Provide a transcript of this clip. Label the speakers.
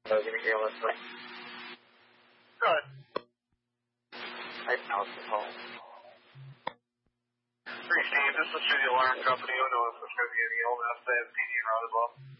Speaker 1: Give me your list.
Speaker 2: Good.
Speaker 1: Hey, Allison Hall.
Speaker 2: 3 Steve, this is the Alarm Company. Who knows what's going to be in the old SD and Roswell?